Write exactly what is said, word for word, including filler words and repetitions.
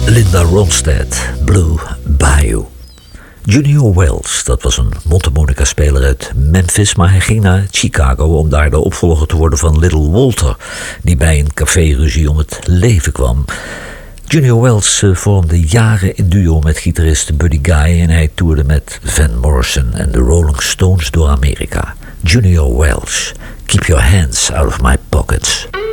Linda Ronstadt, Blue Bayou. Junior Wells, dat was een mondharmonica-speler uit Memphis, maar hij ging naar Chicago om daar de opvolger te worden van Little Walter, die bij een caféruzie om het leven kwam. Junior Wells uh, vormde jaren in duo met gitarist Buddy Guy en hij toerde met Van Morrison en de Rolling Stones door Amerika. Junior Wells, Keep Your Hands Out of My Pockets.